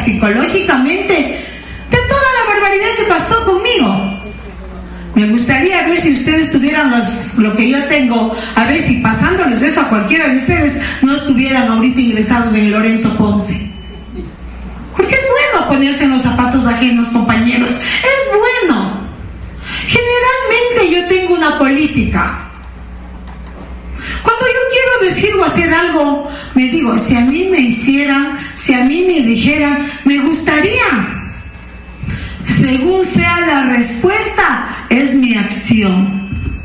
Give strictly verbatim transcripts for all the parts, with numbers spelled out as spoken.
psicológicamente de toda la barbaridad que pasó conmigo. Me gustaría ver si ustedes tuvieran los, lo que yo tengo, a ver si pasándoles eso a cualquiera de ustedes no estuvieran ahorita ingresados en Lorenzo Ponce. Porque es bueno ponerse en los zapatos ajenos, compañeros, es bueno. Generalmente yo tengo una política. Cuando yo quiero decir o hacer algo, me digo, si a mí me hicieran, si a mí me dijeran, me gustaría. Según sea la respuesta, es mi acción.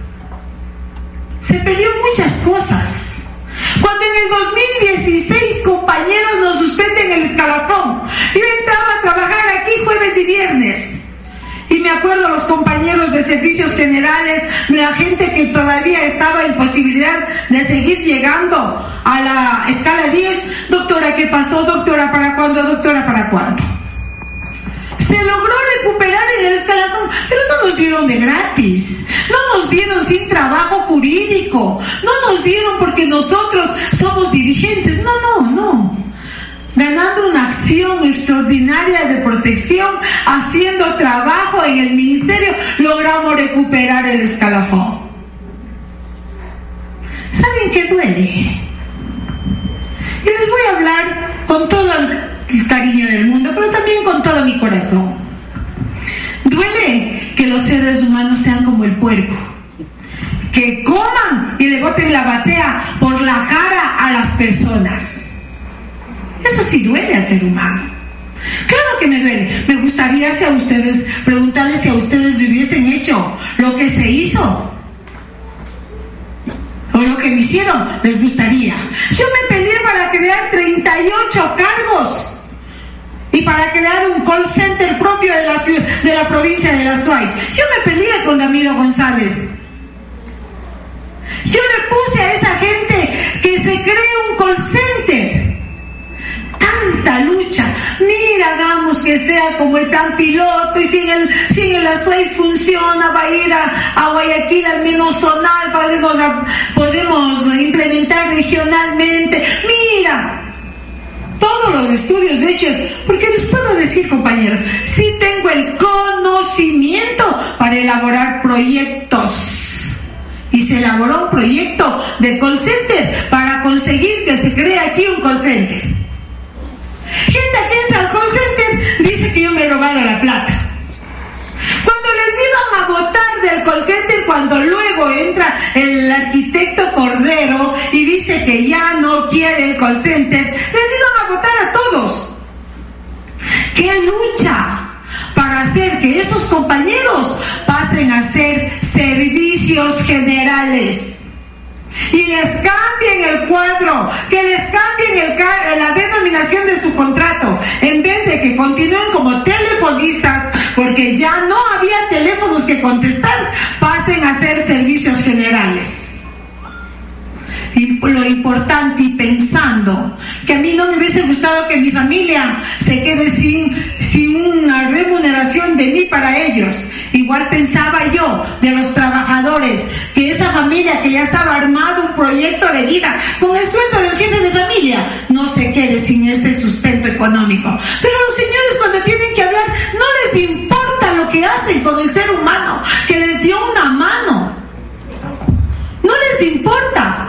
Se peleó muchas cosas. Cuando en el dos mil dieciséis, compañeros, nos suspenden el escalafón, yo entraba a trabajar aquí jueves y viernes. Y me acuerdo los compañeros de servicios generales, la gente que todavía estaba en posibilidad de seguir llegando a la escala diez. Doctora, ¿qué pasó? Doctora, ¿para cuándo? Doctora, ¿para cuándo? Se logró recuperar en el escalafón, pero no nos dieron de gratis, no nos dieron sin trabajo jurídico, no nos dieron porque nosotros somos dirigentes, no, no, no. Ganando una acción extraordinaria de protección, haciendo trabajo en el ministerio, logramos recuperar el escalafón. ¿Saben qué duele? Y les voy a hablar con todo el cariño del mundo, pero también con todo mi corazón. Duele que los seres humanos sean como el puerco, que coman y le boten la batea por la cara a las personas. Eso sí duele al ser humano. Claro que me duele. Me gustaría si a ustedes, preguntarles si a ustedes le hubiesen hecho lo que se hizo o lo que me hicieron, les gustaría. Yo me peleé para crear treinta y ocho cargos y para crear un call center propio de la, ciudad, de la provincia de La Suay. Yo me peleé con Ramiro González. Yo le puse a esa gente que se cree un call center. Tanta lucha, mira, hagamos que sea como el plan piloto, y si en el, si en el Azuay funciona, va a ir a, a Guayaquil al menos zonal, podemos, a, podemos implementar regionalmente. Mira, todos los estudios hechos, porque les puedo decir, compañeros, sí tengo el conocimiento para elaborar proyectos. Y se elaboró un proyecto de call center para conseguir que se cree aquí un call center. Gente que entra al call center dice que yo me he robado la plata. Cuando les iban a votar del call center, cuando luego entra el arquitecto Cordero y dice que ya no quiere el call center, les iban a votar a todos. ¡Qué lucha para hacer que esos compañeros pasen a ser servicios generales! Y les cambien el cuadro, que les cambien el, la denominación de su contrato, en vez de que continúen como telefonistas, porque ya no había teléfonos que contestar, pasen a ser servicios generales. Y lo importante, y pensando que a mí no me hubiese gustado que mi familia se quede sin, sin una remuneración de mí para ellos. Igual pensaba yo de los trabajadores, que esa familia que ya estaba armado un proyecto de vida con el sueldo del jefe de familia, no se quede sin ese sustento económico. Pero los señores, cuando tienen que hablar, no les importa lo que hacen con el ser humano que les dio una mano. No les importa.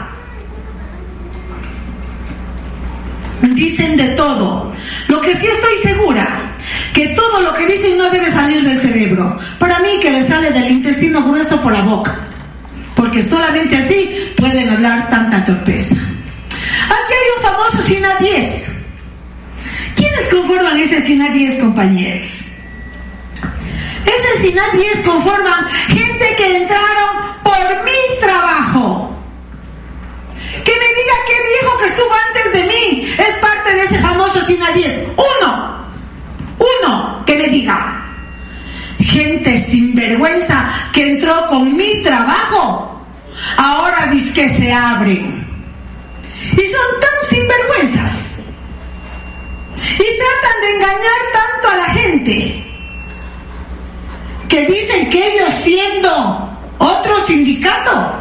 Dicen de todo. Lo que sí estoy segura, que todo lo que dicen no debe salir del cerebro. Para mí, que les sale del intestino grueso por la boca, porque solamente así pueden hablar tanta torpeza. Aquí hay un famoso SINA diez. ¿Quiénes conforman ese SINA diez, compañeros? Ese SINA diez conforman gente que entraron por mi trabajo. Que me diga qué viejo que estuvo antes de mí es parte de ese famoso SINA diez. Uno, uno, que me diga. Gente sinvergüenza que entró con mi trabajo, ahora dice que se abren. Y son tan sinvergüenzas. Y tratan de engañar tanto a la gente, que dicen que ellos, siendo otro sindicato,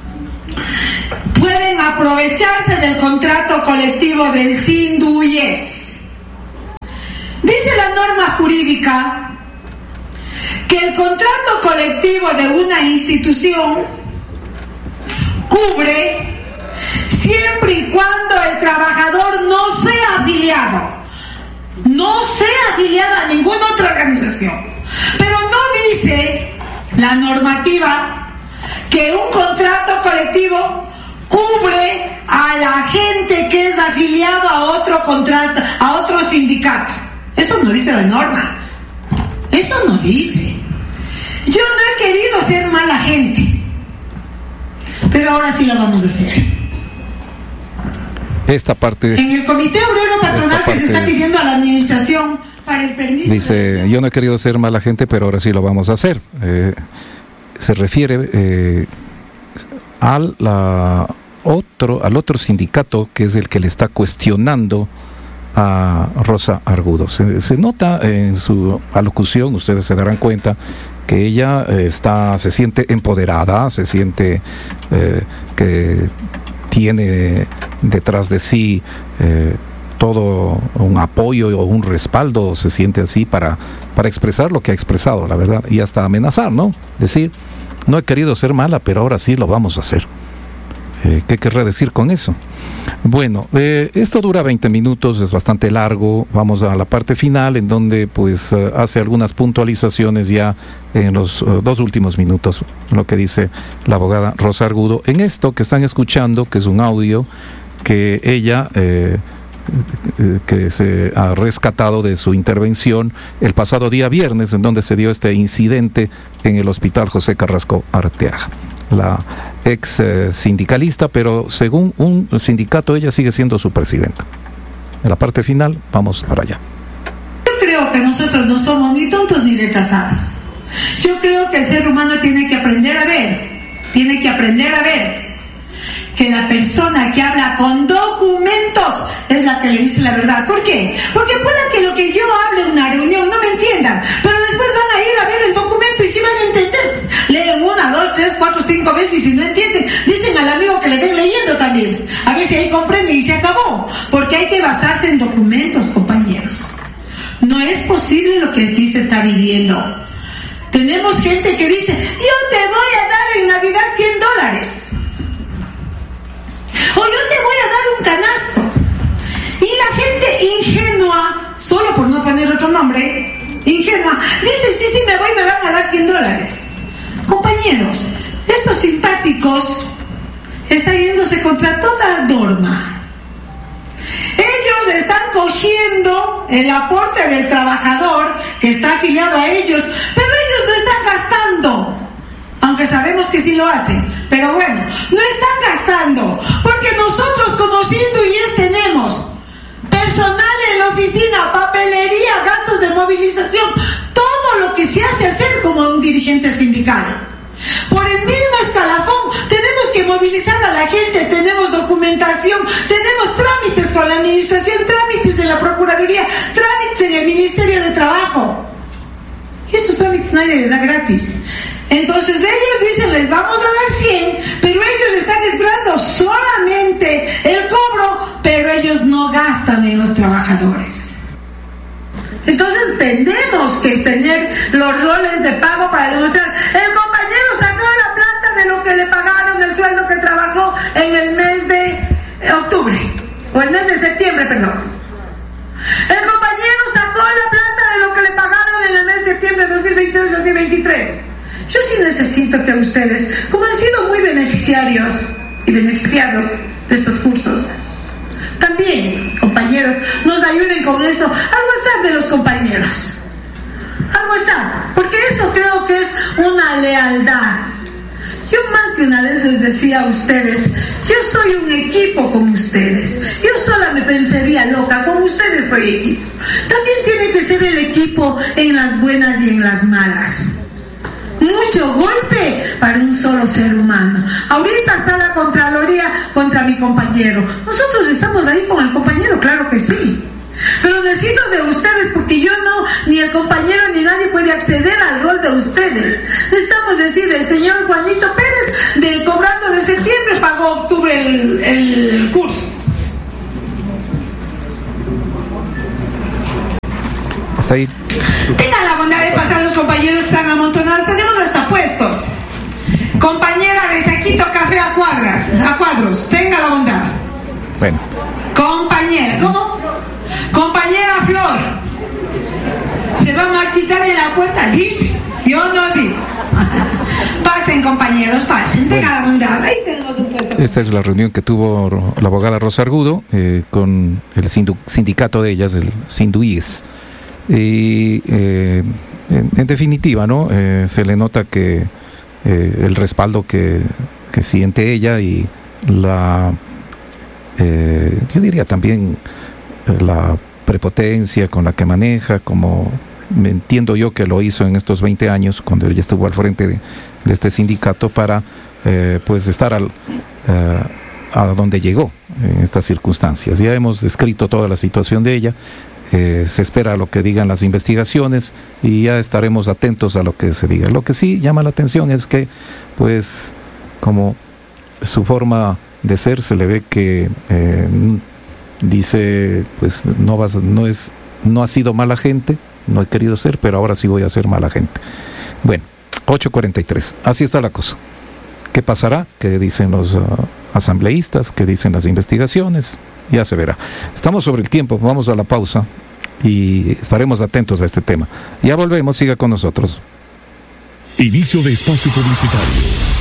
pueden aprovecharse del contrato colectivo del Sinduyes. jurídica que el contrato colectivo de una institución cubre siempre y cuando el trabajador no sea afiliado, no sea afiliado a ninguna otra organización. Pero no dice la normativa que un contrato colectivo cubre a la gente que es afiliado a otro contrato, a otro sindicato. Eso no dice la norma. Eso no dice. Yo no he querido ser mala gente, pero ahora sí lo vamos a hacer. Esta parte. En el Comité Obrero Patronal que se está pidiendo a la administración para el permiso. Dice, de... yo no he querido ser mala gente, pero ahora sí lo vamos a hacer. Eh, se refiere eh, al, la otro, al otro sindicato que es el que le está cuestionando a Rosa Argudo. Se, se nota en su alocución, ustedes se darán cuenta, que ella eh, está, se siente empoderada, se siente eh, que tiene detrás de sí eh, todo un apoyo o un respaldo, se siente así para, para expresar lo que ha expresado, la verdad, y hasta amenazar, ¿no? Decir, no he querido ser mala, pero ahora sí lo vamos a hacer. Eh, ¿Qué querrá decir con eso? Bueno, eh, esto dura veinte minutos, es bastante largo. Vamos a la parte final en donde pues uh, hace algunas puntualizaciones ya en los uh, dos últimos minutos, lo que dice la abogada Rosa Argudo. En esto que están escuchando, que es un audio que ella eh, que se ha rescatado de su intervención el pasado día viernes, en donde se dio este incidente en el Hospital José Carrasco Arteaga. La ex eh, sindicalista, pero según un sindicato ella sigue siendo su presidenta. En la parte final vamos para allá. Yo creo que nosotros no somos ni tontos ni retrasados. Yo creo que el ser humano tiene que aprender a ver, tiene que aprender a ver que la persona que habla con documentos es la que le dice la verdad. ¿Por qué? Porque puede que lo que yo hable en una reunión no me entiendan, pero después van a ir a ver el documento y sí van a entender. Pues, leen una, dos, tres, cuatro, cinco veces y si no entienden, dicen al amigo que le den leyendo también. A ver si ahí comprende y se acabó. Porque hay que basarse en documentos, compañeros. No es posible lo que aquí se está viviendo. Tenemos gente que dice, yo te voy a dar en Navidad cien dólares. O yo te voy a dar un canasto. Y la gente ingenua, solo por no poner otro nombre, ingenua, dice, sí, sí, me voy, me van a dar cien dólares. Compañeros, estos simpáticos están yéndose contra toda norma. Ellos están cogiendo el aporte del trabajador que está afiliado a ellos, pero ellos no están gastando. Aunque sabemos que sí lo hacen, pero bueno, no están gastando, porque nosotros como Sinduyes tenemos personal en la oficina, papelería, gastos de movilización, todo lo que se hace hacer como un dirigente sindical. Por el mismo escalafón tenemos que movilizar a la gente, tenemos documentación, tenemos trámites con la administración, trámites en la Procuraduría, trámites en el Ministerio de Trabajo. Y esos trámites nadie les da gratis. Entonces ellos dicen, les vamos a dar cien, pero ellos están esperando solamente el cobro, pero ellos no gastan en los trabajadores. Entonces tenemos que tener los roles de pago para demostrar. El compañero sacó la plata de lo que le pagaron, el sueldo que trabajó en el mes de octubre, o el mes de septiembre, perdón. El compañero sacó la plata de lo que le pagaron en el mes de septiembre de dos mil veintidós dos mil veintitrés. Yo sí necesito que ustedes, como han sido muy beneficiarios y beneficiados de estos cursos, también, compañeros, nos ayuden con eso al WhatsApp de los compañeros. Al WhatsApp, porque eso creo que es una lealtad. Yo más de una vez les decía a ustedes, yo soy un equipo con ustedes. Yo sola me pensaría loca, con ustedes soy equipo. También tiene que ser el equipo en las buenas y en las malas. Mucho golpe para un solo ser humano. Ahorita está la Contraloría contra mi compañero. Nosotros estamos ahí con el compañero, claro que sí. Pero necesito de ustedes, porque yo no, ni el compañero ni nadie puede acceder al rol de ustedes. Necesitamos decirle, el señor Juanito Pérez, de cobrando de septiembre, pagó octubre el, el curso. ¿Está ahí? Tengan la bondad de pasar a los compañeros que están amontonados. Tenemos hasta puestos. Compañera de Saquito Café a cuadras, a cuadros. Tenga la bondad. Bueno. Compañera, ¿cómo? Compañera Flor. Se va a marchitar en la puerta, dice. Yo no digo. Pasen, compañeros, pasen. Tengan la bondad. Ahí tenemos un puesto. Esta es la reunión que tuvo la abogada Rosa Argudo eh, con el sindu- sindicato de ellas, el Sinduíes. Y eh, en, en definitiva, ¿no? Eh, se le nota que eh, el respaldo que, que siente ella y la, eh, yo diría también la prepotencia con la que maneja, como me entiendo yo que lo hizo en estos veinte años, cuando ella estuvo al frente de, de este sindicato, para eh, pues estar al, eh, a donde llegó en estas circunstancias. Ya hemos descrito toda la situación de ella. Eh, se espera lo que digan las investigaciones y ya estaremos atentos a lo que se diga. Lo que sí llama la atención es que, pues, como su forma de ser, se le ve que eh, dice, pues, no vas, no es, no ha sido mala gente, no he querido ser, pero ahora sí voy a ser mala gente. Bueno, ocho cuarenta y tres, así está la cosa. ¿Qué pasará? ¿Qué dicen los uh, asambleístas? ¿Qué dicen las investigaciones? Ya se verá. Estamos sobre el tiempo, vamos a la pausa y estaremos atentos a este tema. Ya volvemos, siga con nosotros. Inicio de espacio publicitario.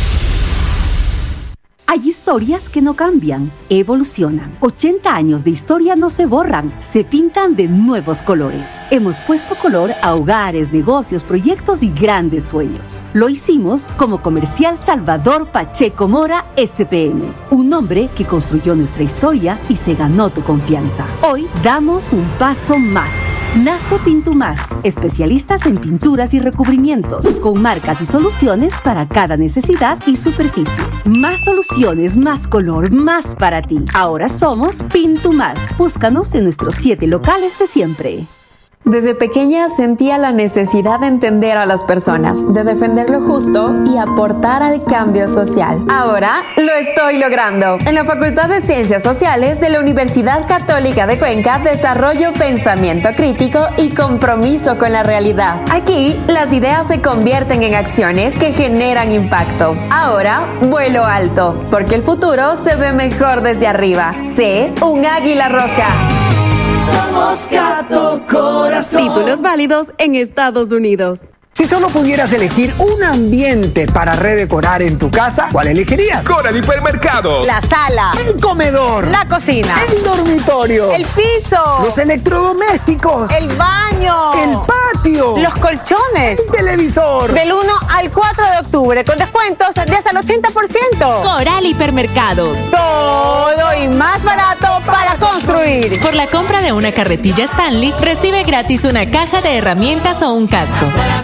Hay historias que no cambian, evolucionan. ochenta años de historia no se borran, se pintan de nuevos colores. Hemos puesto color a hogares, negocios, proyectos y grandes sueños. Lo hicimos como Comercial Salvador Pacheco Mora S P M, un hombre que construyó nuestra historia y se ganó tu confianza. Hoy damos un paso más. Nace Pintumás, especialistas en pinturas y recubrimientos, con marcas y soluciones para cada necesidad y superficie. Más soluciones, más color, más para ti. Ahora somos Pintumás. Búscanos en nuestros siete locales de siempre. Desde pequeña sentía la necesidad de entender a las personas, de defender lo justo y aportar al cambio social. Ahora lo estoy logrando. En la Facultad de Ciencias Sociales de la Universidad Católica de Cuenca desarrollo pensamiento crítico y compromiso con la realidad. Aquí las ideas se convierten en acciones que generan impacto. Ahora vuelo alto, porque el futuro se ve mejor desde arriba. Sé un águila roja. Somos Gato Corazón. Títulos válidos en Estados Unidos. Si solo pudieras elegir un ambiente para redecorar en tu casa, ¿cuál elegirías? Coral Hipermercados. La sala. El comedor. La cocina. El dormitorio. El piso. Los electrodomésticos. El baño. El patio. Los colchones. El televisor. Del uno al cuatro de octubre, con descuentos de hasta el ochenta por ciento. Coral Hipermercados. Todo y más barato para construir. Por la compra de una carretilla Stanley, recibe gratis una caja de herramientas o un casco.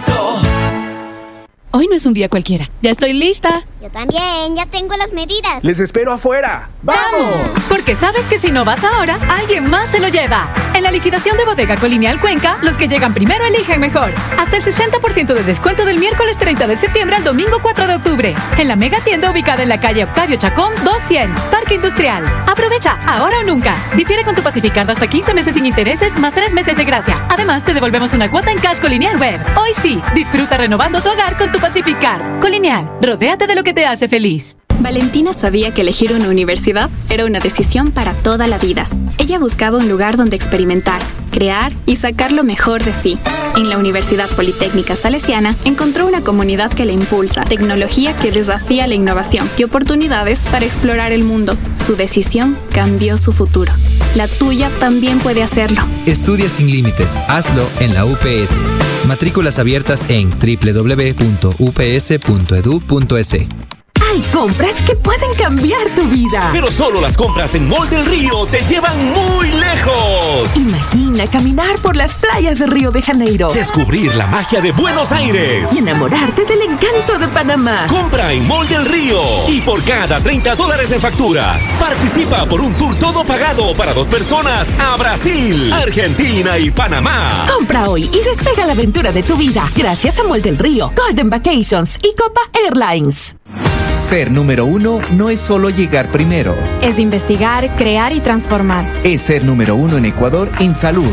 Hoy no es un día cualquiera. Ya estoy lista. Yo también, ya tengo las medidas. Les espero afuera. ¡Vamos! Porque sabes que si no vas ahora, alguien más se lo lleva. En la liquidación de Bodega Colonial Cuenca, los que llegan primero eligen mejor. Hasta el sesenta por ciento de descuento del miércoles treinta de septiembre al domingo cuatro de octubre. En la mega tienda ubicada en la calle Octavio Chacón doscientos cien, Parque Industrial. Aprovecha, ahora o nunca. Difiere con tu Pacificard hasta quince meses sin intereses, más tres meses de gracia. Además, te devolvemos una cuota en cash Colonial Web. Hoy sí, disfruta renovando tu hogar con tu Pacificard. Colonial, rodéate de lo que te hace feliz. Valentina sabía que elegir una universidad era una decisión para toda la vida. Ella buscaba un lugar donde experimentar, crear y sacar lo mejor de sí. En la Universidad Politécnica Salesiana encontró una comunidad que la impulsa, tecnología que desafía la innovación y oportunidades para explorar el mundo. Su decisión cambió su futuro. La tuya también puede hacerlo. Estudia sin límites. Hazlo en la U P S. Matrículas abiertas en doble u doble u doble u punto u p s punto e d u punto e s. Hay compras que pueden cambiar tu vida. Pero solo las compras en Mall del Río te llevan muy lejos. Imagina caminar por las playas de Río de Janeiro. Descubrir la magia de Buenos Aires. Y enamorarte del encanto de Panamá. Compra en Mall del Río. Y por cada treinta dólares en facturas, participa por un tour todo pagado para dos personas a Brasil, Argentina y Panamá. Compra hoy y despega la aventura de tu vida. Gracias a Mall del Río, Golden Vacations y Copa Airlines. Ser número uno no es solo llegar primero. Es investigar, crear y transformar. Es ser número uno en Ecuador en salud,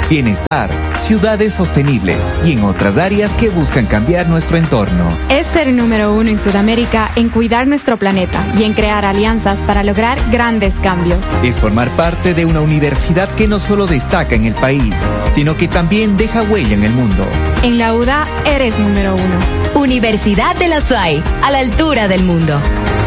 bienestar, ciudades sostenibles y en otras áreas que buscan cambiar nuestro entorno. Es ser número uno en Sudamérica en cuidar nuestro planeta y en crear alianzas para lograr grandes cambios. Es formar parte de una universidad que no solo destaca en el país, sino que también deja huella en el mundo. En la U D A eres número uno. Universidad de la S U A Y, a la altura del mundo.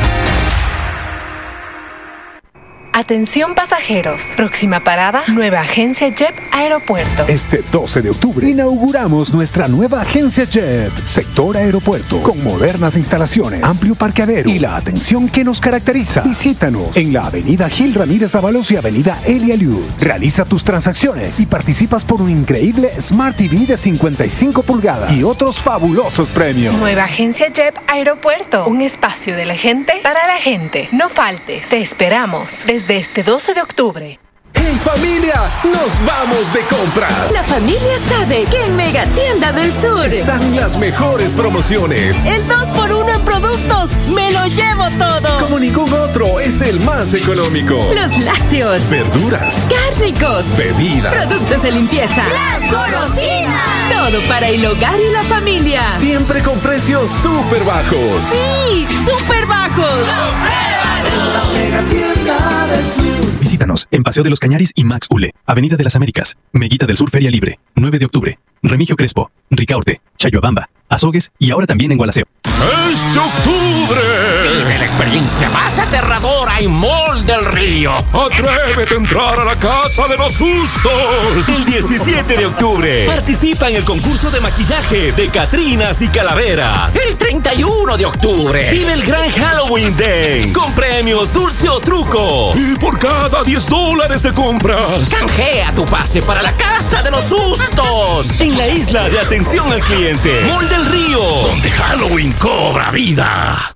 Atención pasajeros. Próxima parada, nueva agencia J E P Aeropuerto. Este doce de octubre inauguramos nuestra nueva agencia J E P, sector aeropuerto, con modernas instalaciones, amplio parqueadero y la atención que nos caracteriza. Visítanos en la avenida Gil Ramírez Dávalos y avenida Elia Liud. Realiza tus transacciones y participas por un increíble Smart T V de cincuenta y cinco pulgadas y otros fabulosos premios. Nueva agencia J E P Aeropuerto, un espacio de la gente para la gente. No faltes, te esperamos desde este doce de octubre. En familia, nos vamos de compras. La familia sabe que en Mega Tienda del Sur están las mejores promociones. El dos por uno en productos, me lo llevo todo. Como ningún otro, es el más económico. Los lácteos, verduras, cárnicos, bebidas, productos de limpieza, las golosinas. Todo para el hogar y la familia. Siempre con precios súper bajos. Sí, súper bajos. ¡Compruébalo! Mega Tienda del Sur. Visítanos en Paseo de los Cañaris y Max Ule, Avenida de las Américas, Meguita del Sur Feria Libre, nueve de octubre, Remigio Crespo, Ricaurte, Chayhuabamba, Azogues y ahora también en Gualaceo. ¡Este octubre! Vive la experiencia más aterradora en Mall del Río. ¡Atrévete a entrar a la Casa de los Sustos! El diecisiete de octubre, participa en el concurso de maquillaje de Catrinas y Calaveras. El treinta y uno de octubre, vive el gran Halloween Day con premios dulce o truco. Y por cada diez dólares de compras, canjea tu pase para la Casa de los Sustos. En la isla de atención al cliente, Mall del Río, donde Halloween cobra vida.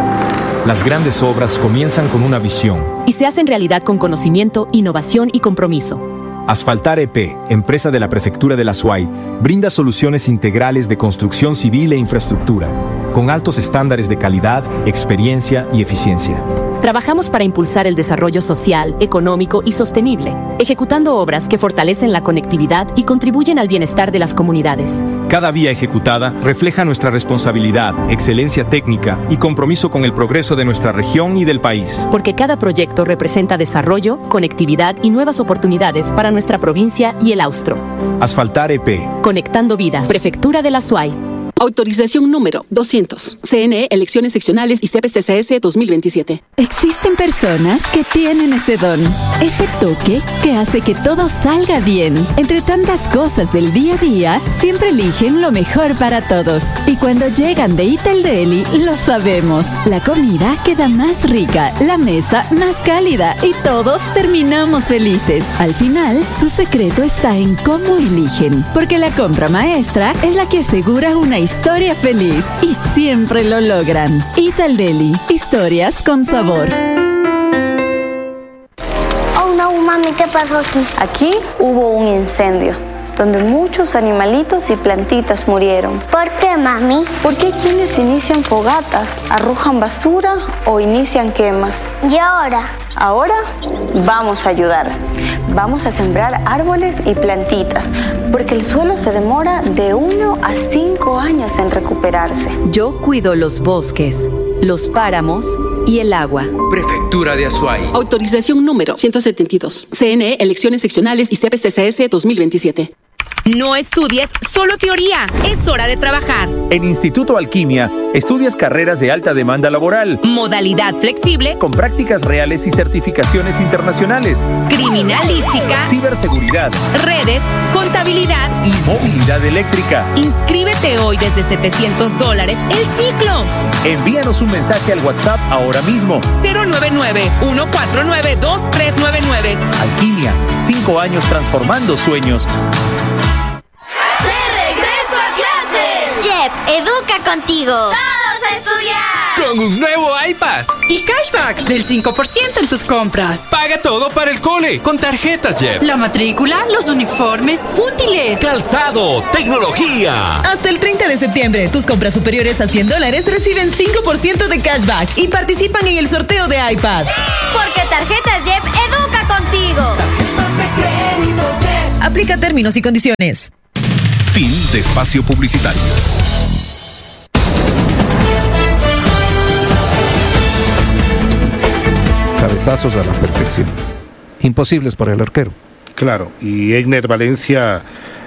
Las grandes obras comienzan con una visión y se hacen realidad con conocimiento, innovación y compromiso. Asfaltar E P, empresa de la Prefectura de la S U A Y, brinda soluciones integrales de construcción civil e infraestructura, con altos estándares de calidad, experiencia y eficiencia. Trabajamos para impulsar el desarrollo social, económico y sostenible, ejecutando obras que fortalecen la conectividad y contribuyen al bienestar de las comunidades. Cada vía ejecutada refleja nuestra responsabilidad, excelencia técnica y compromiso con el progreso de nuestra región y del país. Porque cada proyecto representa desarrollo, conectividad y nuevas oportunidades para nuestra provincia y el austro. Asfaltar E P. Conectando vidas. Prefectura de la S U A Y. Autorización número doscientos. C N E, Elecciones Seccionales y C P C C S dos mil veintisiete. Existen personas que tienen ese don, ese toque que hace que todo salga bien. Entre tantas cosas del día a día, siempre eligen lo mejor para todos. Y cuando llegan de Ital Deli, lo sabemos. La comida queda más rica, la mesa más cálida y todos terminamos felices. Al final, su secreto está en cómo eligen. Porque la compra maestra es la que asegura una historia feliz y siempre lo logran. Ital Deli, historias con sabor. Oh no, mami, ¿qué pasó aquí? Aquí hubo un incendio donde muchos animalitos y plantitas murieron. ¿Por qué, mami? Porque hay quienes inician fogatas, arrojan basura o inician quemas. ¿Y ahora? Ahora vamos a ayudar. Vamos a sembrar árboles y plantitas, porque el suelo se demora de uno a cinco años en recuperarse. Yo cuido los bosques, los páramos y el agua. Prefectura de Azuay. Autorización número ciento setenta y dos. C N E, Elecciones Seccionales y C P C C S dos mil veintisiete. No estudies solo teoría, es hora de trabajar. En Instituto Alquimia, estudias carreras de alta demanda laboral. Modalidad flexible. Con prácticas reales y certificaciones internacionales. Criminalística. Ciberseguridad. Redes, contabilidad. Y movilidad eléctrica. Inscríbete hoy desde setecientos dólares el ciclo. Envíanos un mensaje al WhatsApp ahora mismo. cero nueve nueve, uno cuatro nueve, dos tres nueve nueve. Alquimia, cinco años transformando sueños. Educa contigo. Todos a estudiar. Con un nuevo iPad. Y cashback del cinco por ciento en tus compras. Paga todo para el cole con tarjetas J E P. La matrícula, los uniformes, útiles. Calzado, tecnología. Hasta el treinta de septiembre, tus compras superiores a cien dólares reciben cinco por ciento de cashback y participan en el sorteo de iPad. Porque tarjetas J E P educa contigo. Tarjetas de crédito J E P. Aplica términos y condiciones. Fin de espacio publicitario. Cabezazos a la perfección. Imposibles para el arquero. Claro, y Egner Valencia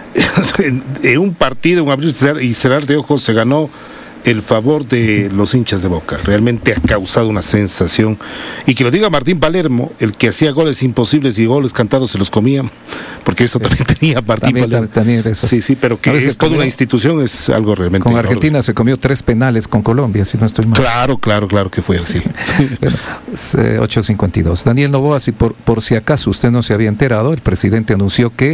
en, en un partido, un abrir y cerrar de ojos, se ganó el favor de los hinchas de Boca. Realmente ha causado una sensación. Y que lo diga Martín Palermo, el que hacía goles imposibles y goles cantados se los comía, porque eso también tenía Martín también, Palermo. También eso. Sí, sí, pero que es toda una institución, es algo realmente con enorme. Argentina se comió tres penales con Colombia, si no estoy mal. Claro, claro, claro que fue así. Bueno, ocho cincuenta y dos. Daniel Noboa, si por, por si acaso usted no se había enterado, el presidente anunció que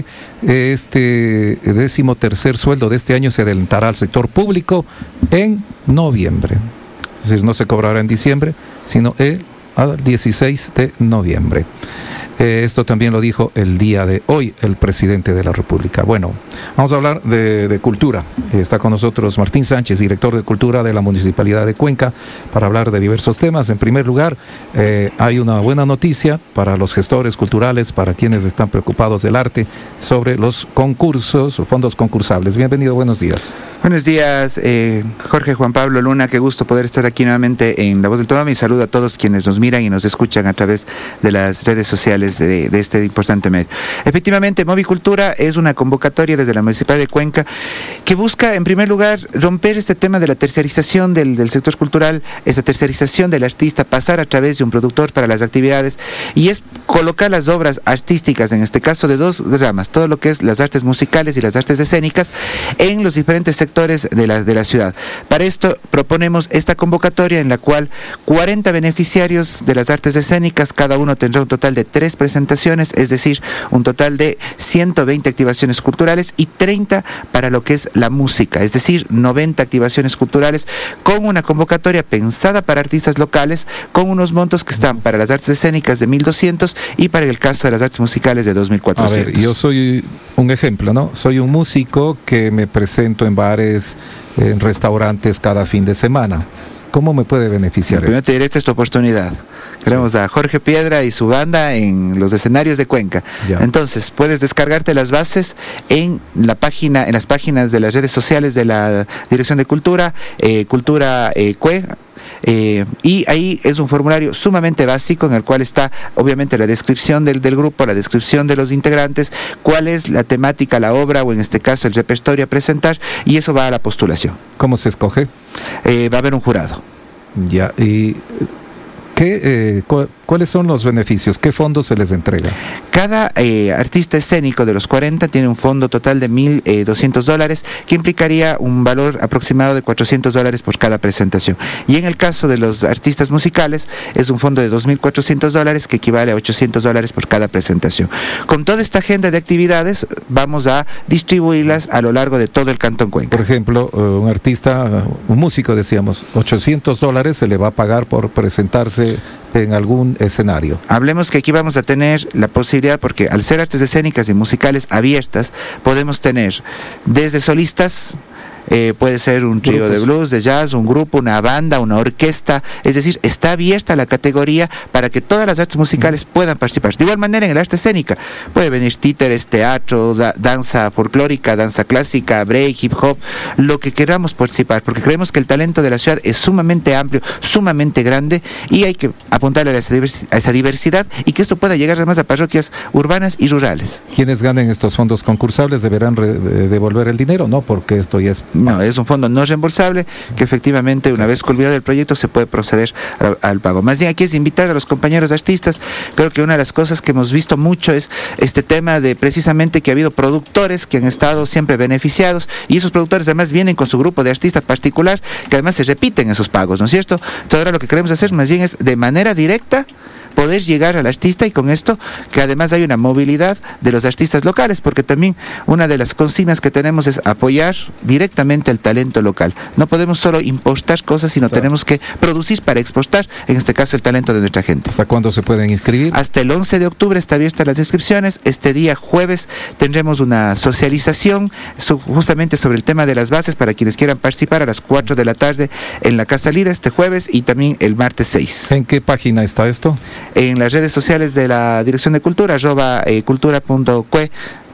este décimo tercer sueldo de este año se adelantará al sector público en noviembre. Es decir, no se cobrará en diciembre, sino el dieciséis de noviembre. Eh, esto también lo dijo el día de hoy el presidente de la República. Bueno, vamos a hablar de, de cultura. Está con nosotros Martín Sánchez, director de Cultura de la Municipalidad de Cuenca, para hablar de diversos temas. En primer lugar, eh, hay una buena noticia para los gestores culturales, para quienes están preocupados del arte, sobre los concursos, fondos concursables. Bienvenido, buenos días. Buenos días, eh, Jorge, Juan Pablo, Luna, qué gusto poder estar aquí nuevamente en La Voz del Tomame, y saludo a todos quienes nos miran y nos escuchan a través de las redes sociales De, de este importante medio. Efectivamente, Movicultura es una convocatoria desde la Municipalidad de Cuenca que busca, en primer lugar, romper este tema de la tercerización del, del sector cultural, esa tercerización del artista, pasar a través de un productor para las actividades, y es colocar las obras artísticas, en este caso de dos ramas, todo lo que es las artes musicales y las artes escénicas, en los diferentes sectores de la, de la ciudad. Para esto proponemos esta convocatoria en la cual cuarenta beneficiarios de las artes escénicas, cada uno tendrá un total de tres presentaciones, es decir, un total de ciento veinte activaciones culturales, y treinta para lo que es la música, es decir, noventa activaciones culturales, con una convocatoria pensada para artistas locales, con unos montos que están para las artes escénicas de mil doscientos y para el caso de las artes musicales de dos mil cuatrocientos. A ver, yo soy un ejemplo, ¿no? Soy un músico que me presento en bares, en restaurantes cada fin de semana. ¿Cómo me puede beneficiar Primero te diré, esta es tu oportunidad. Queremos sí. a Jorge Piedra y su banda en los escenarios de Cuenca. Ya. Entonces, puedes descargarte las bases en la página, en las páginas de las redes sociales de la Dirección de Cultura, eh, Cultura eh, Cue. Eh, y ahí es un formulario sumamente básico en el cual está obviamente la descripción del, del grupo, la descripción de los integrantes, cuál es la temática, la obra, o en este caso el repertorio a presentar, y eso va a la postulación. ¿Cómo se escoge? Eh, va a haber un jurado. Ya, y ¿qué, eh, cu ¿cuáles son los beneficios? ¿Qué fondos se les entrega? Cada eh, artista escénico de los cuarenta tiene un fondo total de mil doscientos dólares, que implicaría un valor aproximado de cuatrocientos dólares por cada presentación. Y en el caso de los artistas musicales, es un fondo de dos mil cuatrocientos dólares, que equivale a ochocientos dólares por cada presentación. Con toda esta agenda de actividades, vamos a distribuirlas a lo largo de todo el Cantón Cuenca. Por ejemplo, un artista, un músico, decíamos, ochocientos dólares se le va a pagar por presentarse en algún escenario. Hablemos que aquí vamos a tener la posibilidad, porque al ser artes escénicas y musicales abiertas, podemos tener desde solistas, Eh, puede ser un trío Grupos. de blues, de jazz, un grupo, una banda, una orquesta, es decir, está abierta la categoría para que todas las artes musicales puedan participar. De igual manera, en el arte escénica puede venir títeres, teatro, da, danza folclórica, danza clásica, break, hip hop, lo que queramos participar, porque creemos que el talento de la ciudad es sumamente amplio, sumamente grande, y hay que apuntarle a esa, diversi a esa diversidad, y que esto pueda llegar además a parroquias urbanas y rurales. Quienes ganen estos fondos concursables deberán de devolver el dinero, ¿no? Porque esto ya es... No, es un fondo no reembolsable, que efectivamente una vez culminado el proyecto se puede proceder al, al pago. Más bien aquí es invitar a los compañeros artistas. Creo que una de las cosas que hemos visto mucho es este tema de precisamente que ha habido productores que han estado siempre beneficiados, y esos productores además vienen con su grupo de artistas particular, que además se repiten esos pagos, ¿no es cierto? Entonces ahora lo que queremos hacer más bien es de manera directa poder llegar al artista, y con esto que además hay una movilidad de los artistas locales, porque también una de las consignas que tenemos es apoyar directamente al talento local. No podemos solo importar cosas, sino claro. tenemos que producir para exportar, en este caso el talento de nuestra gente. ¿Hasta cuándo se pueden inscribir? Hasta el once de octubre está abiertas las inscripciones. Este día jueves tendremos una socialización justamente sobre el tema de las bases para quienes quieran participar a las cuatro de la tarde en la Casa Lira este jueves, y también el martes seis. ¿En qué página está esto? En las redes sociales de la Dirección de Cultura, arroba eh, cultura punto cue,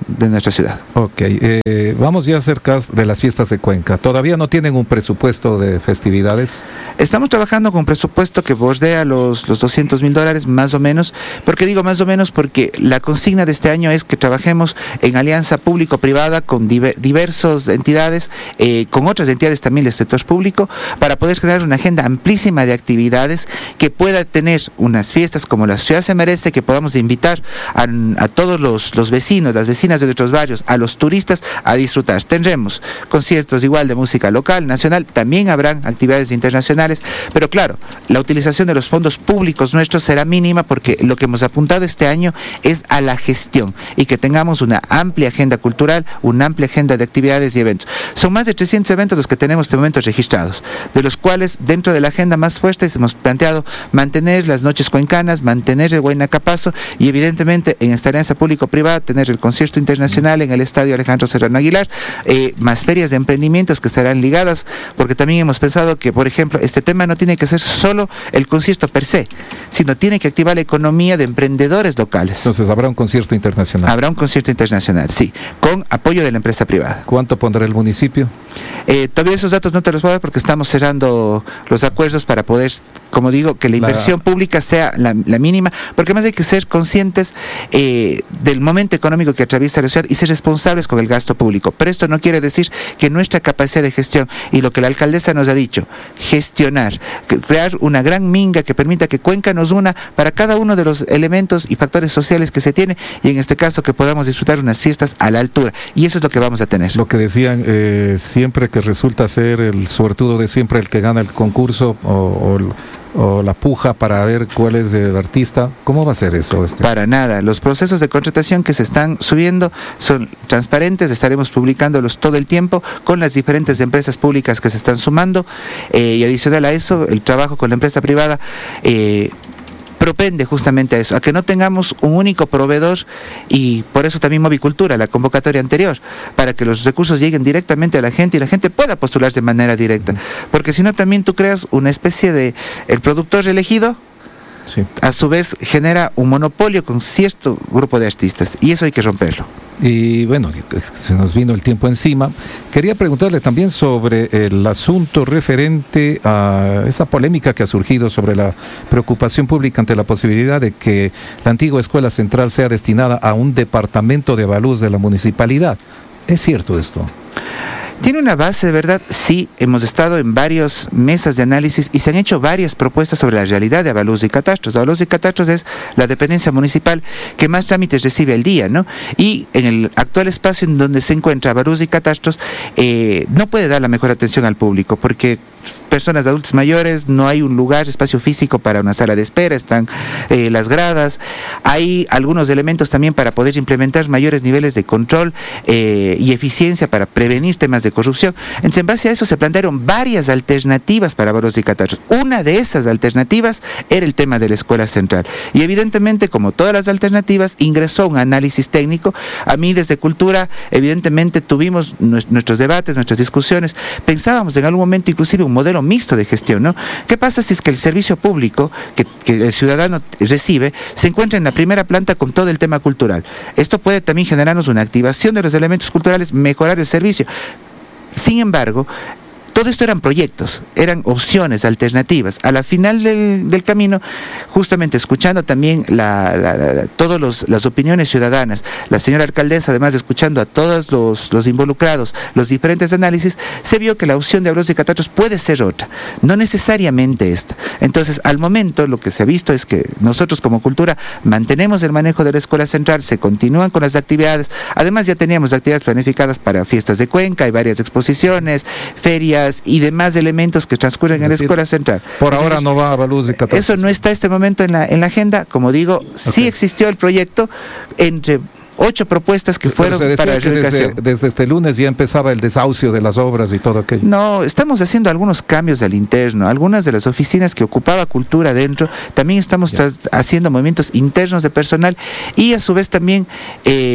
de nuestra ciudad. Ok, eh, vamos ya cerca de las fiestas de Cuenca. ¿Todavía no tienen un presupuesto de festividades? Estamos trabajando con un presupuesto que bordea los, los doscientos mil dólares, más o menos. ¿Por qué digo más o menos? Porque la consigna de este año es que trabajemos en alianza público-privada con diver, diversas entidades, eh, con otras entidades también del sector público, para poder generar una agenda amplísima de actividades que pueda tener unas fiestas como la ciudad se merece, que podamos invitar a, a todos los, los vecinos, las vecinas de nuestros barrios, a los turistas a disfrutar. Tendremos conciertos igual de música local, nacional, también habrán actividades internacionales, pero claro, la utilización de los fondos públicos nuestros será mínima porque lo que hemos apuntado este año es a la gestión y que tengamos una amplia agenda cultural, una amplia agenda de actividades y eventos. Son más de trescientos eventos los que tenemos en este momento registrados, de los cuales dentro de la agenda más fuerte hemos planteado mantener las noches cuencanas, mantener el Huayna-Capazo y evidentemente en esta alianza público-privada tener el concierto internacional en el Estadio Alejandro Serrano Aguilar, eh, más ferias de emprendimientos que estarán ligadas, porque también hemos pensado que, por ejemplo, este tema no tiene que ser solo el concierto per se, sino tiene que activar la economía de emprendedores locales. Entonces habrá un concierto internacional. Habrá un concierto internacional, sí, con apoyo de la empresa privada. ¿Cuánto pondrá el municipio? Eh, todavía esos datos no te los puedo dar porque estamos cerrando los acuerdos para poder, como digo, que la inversión la... pública sea la, la mínima, porque además hay que ser conscientes eh, del momento económico que atraviesa la ciudad y ser responsables con el gasto público. Pero esto no quiere decir que nuestra capacidad de gestión y lo que la alcaldesa nos ha dicho, gestionar, crear una gran minga que permita que Cuenca nos una para cada uno de los elementos y factores sociales que se tiene y en este caso que podamos disfrutar unas fiestas a la altura. Y eso es lo que vamos a tener. Lo que decían, eh, siempre que resulta ser el suertudo de siempre el que gana el concurso o, o o la puja para ver cuál es el artista, ¿cómo va a ser eso? Este? Para nada, los procesos de contratación que se están subiendo son transparentes, estaremos publicándolos todo el tiempo con las diferentes empresas públicas que se están sumando eh, y adicional a eso, el trabajo con la empresa privada eh, propende justamente a eso, a que no tengamos un único proveedor y por eso también Movicultura, la convocatoria anterior, para que los recursos lleguen directamente a la gente y la gente pueda postularse de manera directa, porque si no también tú creas una especie de el productor elegido, sí, a su vez genera un monopolio con cierto grupo de artistas y eso hay que romperlo. Y bueno, se nos vino el tiempo encima. Quería preguntarle también sobre el asunto referente a esa polémica que ha surgido sobre la preocupación pública ante la posibilidad de que la antigua escuela central sea destinada a un departamento de Avalús de la municipalidad. ¿Es cierto esto? ¿Tiene una base de verdad? Sí, hemos estado en varias mesas de análisis y se han hecho varias propuestas sobre la realidad de Avalús y Catastros. Avalús y Catastros es la dependencia municipal que más trámites recibe al día, ¿no? Y en el actual espacio en donde se encuentra Avalús y Catastros eh, no puede dar la mejor atención al público porque personas de adultos mayores, no hay un lugar, espacio físico para una sala de espera, están eh, las gradas, hay algunos elementos también para poder implementar mayores niveles de control eh, y eficiencia para prevenir temas de corrupción. Entonces, en base a eso se plantearon varias alternativas para Avalús y Catastros. Una de esas alternativas era el tema de la escuela central. Y evidentemente, como todas las alternativas, ingresó un análisis técnico. A mí, desde Cultura, evidentemente tuvimos nuestros debates, nuestras discusiones. Pensábamos en algún momento inclusive un modelo mixto de gestión, ¿no? ¿Qué pasa si es que el servicio público que, que el ciudadano recibe se encuentra en la primera planta con todo el tema cultural? Esto puede también generarnos una activación de los elementos culturales, mejorar el servicio. Sin embargo, todo esto eran proyectos, eran opciones, alternativas. A la final del, del camino, justamente escuchando también la, la, la, todas los, las opiniones ciudadanas, la señora alcaldesa, además de escuchando a todos los, los involucrados, los diferentes análisis, se vio que la opción de Avalús y Catastros puede ser otra, no necesariamente esta. Entonces, al momento, lo que se ha visto es que nosotros como Cultura mantenemos el manejo de la escuela central, se continúan con las actividades, además ya teníamos actividades planificadas para fiestas de Cuenca, hay varias exposiciones, ferias, y demás elementos que transcurren es en decir, la escuela central. Por es ahora decir, no va a Avalús y Catastros. Eso no está este momento en la, en la agenda. Como digo, okay, sí existió el proyecto entre ocho propuestas que fueron para la desde, desde este lunes ya empezaba el desahucio de las obras y todo aquello. No, estamos haciendo algunos cambios al interno. Algunas de las oficinas que ocupaba Cultura dentro, también estamos tras, haciendo movimientos internos de personal y a su vez también... Eh,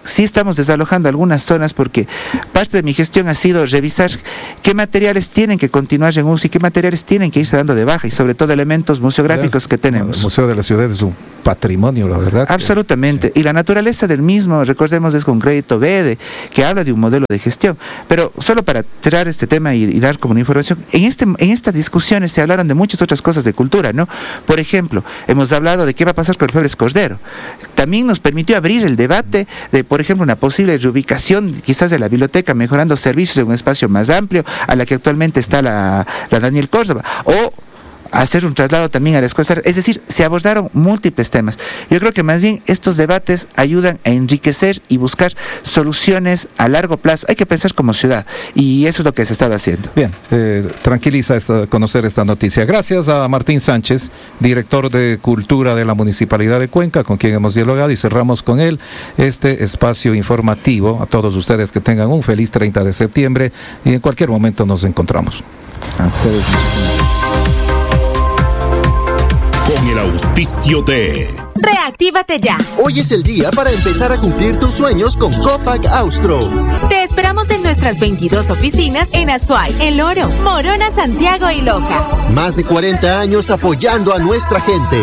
sí estamos desalojando algunas zonas porque parte de mi gestión ha sido revisar qué materiales tienen que continuar en uso y qué materiales tienen que irse dando de baja, y sobre todo elementos museográficos que tenemos. El Museo de la Ciudad es un patrimonio, la verdad. Absolutamente. Que, sí. Y la naturaleza del mismo, recordemos, es con crédito B E D, que habla de un modelo de gestión. Pero solo para cerrar este tema y, y dar como una información, en, este, en estas discusiones se hablaron de muchas otras cosas de cultura, ¿no? Por ejemplo, hemos hablado de qué va a pasar con el Flores Cordero. También nos permitió abrir el debate de, por ejemplo, una posible reubicación quizás de la biblioteca, mejorando servicios en un espacio más amplio a la que actualmente está la, la Daniel Córdoba, o hacer un traslado también a la escuela. Es decir, se abordaron múltiples temas. Yo creo que más bien estos debates ayudan a enriquecer y buscar soluciones a largo plazo. Hay que pensar como ciudad, y eso es lo que se está haciendo. Bien, eh, tranquiliza esta, conocer esta noticia. Gracias a Martín Sánchez, director de Cultura de la Municipalidad de Cuenca, con quien hemos dialogado, y cerramos con él este espacio informativo. A todos ustedes que tengan un feliz treinta de septiembre, y en cualquier momento nos encontramos. A ustedes. Con el auspicio de Reactívate ya. Hoy es el día para empezar a cumplir tus sueños con Copac Austro. Te esperamos en nuestras veintidós oficinas en Azuay, El Oro, Morona, Santiago y Loja. Más de cuarenta años apoyando a nuestra gente.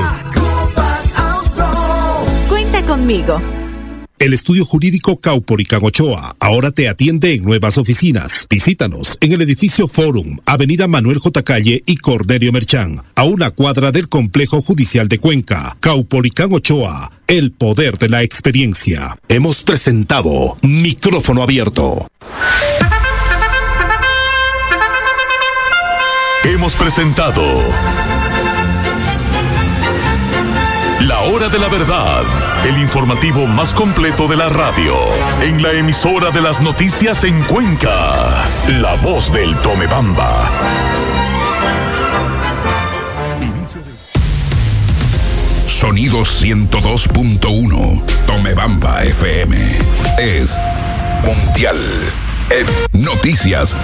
Cuenta conmigo. El estudio jurídico Caupolicán Ochoa ahora te atiende en nuevas oficinas. Visítanos en el edificio Forum, Avenida Manuel J. Calle y Cornelio Merchán, a una cuadra del Complejo Judicial de Cuenca. Caupolicán Ochoa, el poder de la experiencia. Hemos presentado Micrófono Abierto. Hemos presentado La Hora de la Verdad, el informativo más completo de la radio, en la emisora de las noticias en Cuenca, La Voz del Tomebamba. Sonido ciento dos punto uno, Tomebamba F M. Es mundial en noticias.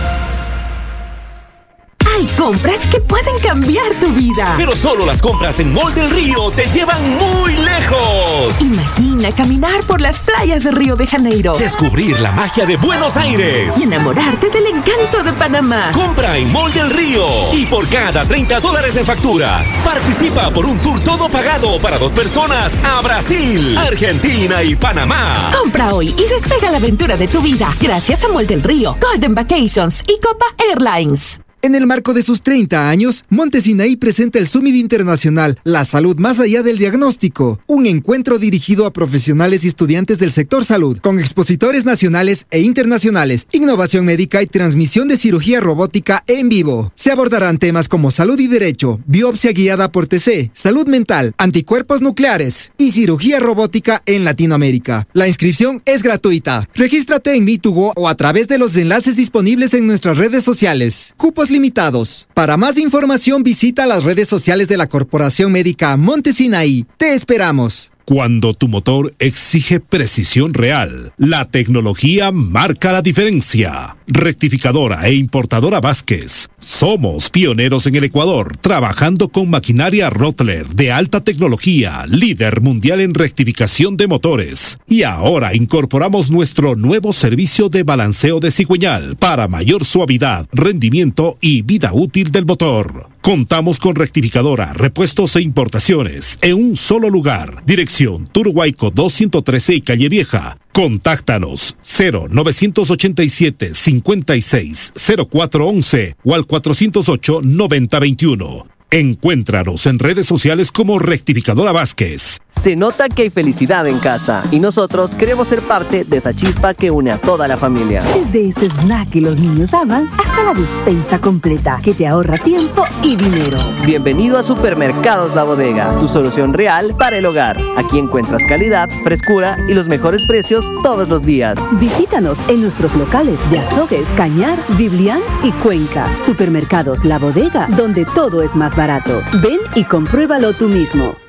Hay compras que pueden cambiar tu vida. Pero solo las compras en Mall del Río te llevan muy lejos. Imagina caminar por las playas de Río de Janeiro, descubrir la magia de Buenos Aires y enamorarte del encanto de Panamá. Compra en Mall del Río y por cada treinta dólares en facturas participa por un tour todo pagado para dos personas a Brasil, Argentina y Panamá. Compra hoy y despega la aventura de tu vida gracias a Mall del Río, Golden Vacations y Copa Airlines. En el marco de sus treinta años, Monte Sinaí presenta el Summit Internacional La Salud Más Allá del Diagnóstico, un encuentro dirigido a profesionales y estudiantes del sector salud, con expositores nacionales e internacionales, innovación médica y transmisión de cirugía robótica en vivo. Se abordarán temas como salud y derecho, biopsia guiada por T C, salud mental, anticuerpos nucleares y cirugía robótica en Latinoamérica. La inscripción es gratuita. Regístrate en Me dos Go o a través de los enlaces disponibles en nuestras redes sociales. Cupos limitados. Para más información visita las redes sociales de la Corporación Médica Monte Sinaí. Te esperamos. Cuando tu motor exige precisión real, la tecnología marca la diferencia. Rectificadora e importadora Vázquez. Somos pioneros en el Ecuador, trabajando con maquinaria Rottler de alta tecnología, líder mundial en rectificación de motores. Y ahora incorporamos nuestro nuevo servicio de balanceo de cigüeñal para mayor suavidad, rendimiento y vida útil del motor. Contamos con rectificadora, repuestos e importaciones en un solo lugar. Dirección Turhuayco doscientos trece y Calle Vieja. Contáctanos cero novecientos ochenta y siete cincuenta y seis cero cuatro once o al cuatrocientos ocho noventa veintiuno. Encuéntranos en redes sociales como Rectificadora Vázquez. Se nota que hay felicidad en casa y nosotros queremos ser parte de esa chispa que une a toda la familia. Desde ese snack que los niños aman hasta la despensa completa que te ahorra tiempo y dinero. Bienvenido a Supermercados La Bodega, tu solución real para el hogar. Aquí encuentras calidad, frescura y los mejores precios todos los días. Visítanos en nuestros locales de Azogues, Cañar, Biblián y Cuenca. Supermercados La Bodega, donde todo es más barato. Ven y compruébalo tú mismo.